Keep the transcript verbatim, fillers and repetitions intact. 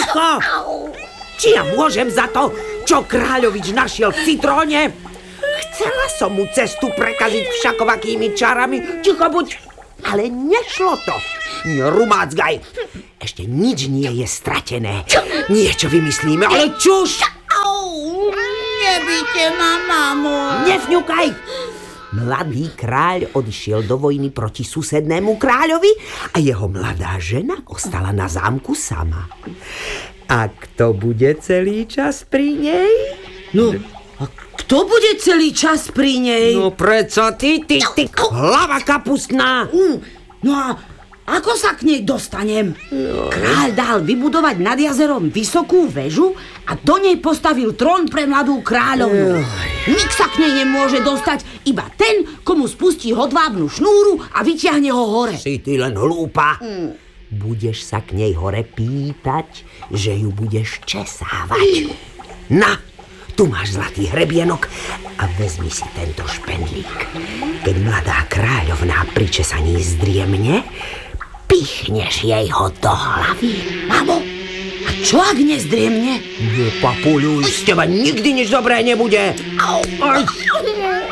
Ticho! Či ja môžem za to, čo kráľovič našiel v citróne? Chcela som mu cestu prekaziť všakovakými čarami. Ticho buď! Ale nešlo to. Nerumácgaj. Ešte nič nie je stratené. Niečo vymyslíme, ale čuš! Au, nebíte ma, mamo. Nevňukaj! Mladý kráľ odišiel do vojny proti susednému kráľovi a jeho mladá žena ostala na zámku sama. A kto bude celý čas pri nej? No, a kto bude celý čas pri nej? No preco ty, ty, ty, hlava kapustná. Mm, no a ako sa k nej dostanem? No. Kráľ dal vybudovať nad jazerom vysokú väžu a do nej postavil trón pre mladú kráľovnu. Nik sa k nej nemôže dostať, iba ten, komu spustí hodvábnu šnúru a vyťahne ho hore. Si ty len hlúpa. Mm. Budeš sa k nej hore pýtať, že ju budeš česávať. Na, tu máš zlatý hrebienok a vezmi si tento špendlík. Keď mladá kráľovná pri česaní zdriemne, pichneš jej ho do hlavy. Mamo, a čo ak nezdriemne? Nepapuľuj, z teba nikdy nič dobré nebude. Au. Aj.